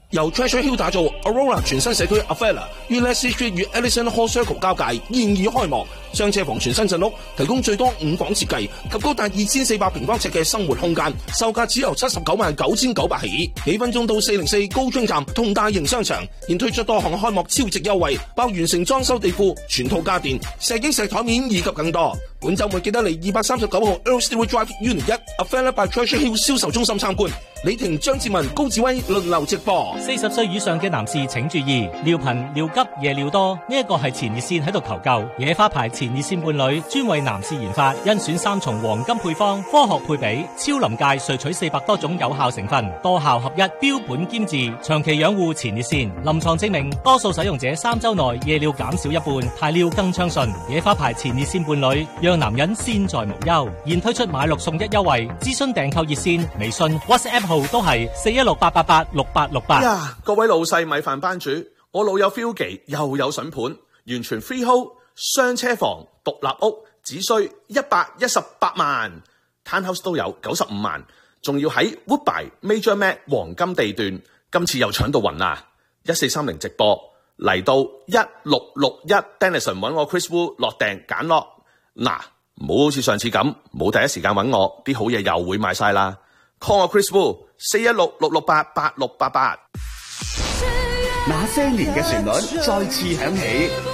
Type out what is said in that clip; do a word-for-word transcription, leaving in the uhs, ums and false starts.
由 Treasure Hill 打造 Aurora 全新社區 Avella 於 Leslie Street 與 Ellison Hall Circle 交界現已開幕，雙車房全新鎮屋，提供最多五房設計及高達二千四百平方尺嘅生活空間，售價只由七十九萬九千九百起，幾分鐘到四零四高津站同大型商場，現推出多項開幕超值優惠，包完成裝修地庫、全套家電、石英石台面以及更多。本週末記得嚟二百三十九號 Earl Stewart Drive Unit 一 Avella by Treasure Hill 銷售中心參觀。李婷、張志文、高志威輪流直播。 四十歲以上嘅男士請注意，尿頻、尿急、夜尿多，呢一個係前列腺喺度求救。野花牌前列腺伴侶專為男士研發，甄選三重黃金配方，科學配比，超臨界萃取四百多種有效成分，多效合一，標本兼治，長期養護前列腺。臨床證明，多數使用者三周內夜尿減少一半，排尿更暢順。野花牌前列腺伴侶，讓男人先在無憂。現推出買六送一優惠，諮詢訂購熱線、微信、WhatsApp。號都係四一六八八八六八六八。 呀，各位老細米飯班主，我老友 Philgy 又有筍盤，完全 freehold 雙車房獨立屋，只需一百一十八萬 ，townhouse 都有九十五萬，仲要喺 Woodbine Major Mac 黃金地段，今次又搶到暈啦！一四三零直播嚟到一六六一 Denison 揾我 Chris Wu 落訂揀落，嗱，唔好好似上次咁冇第一時間揾我，啲好嘢又會賣晒啦。call 我 Chris Wu 四一六六六八八六八八。 那些年嘅旋律再次響起。